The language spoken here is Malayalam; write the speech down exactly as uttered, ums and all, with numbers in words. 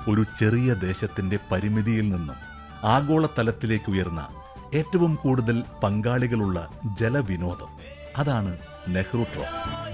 ഒരു ചെറിയ ദേശത്തിന്റെ പരിമിതിയിൽ നിന്നും ആഗോളതലത്തിലേക്ക് ഉയർന്ന ഏറ്റവും കൂടുതൽ പങ്കാളികളുള്ള ജലവിനോദം. അതാണ് നെഹ്റു ട്രോഫി.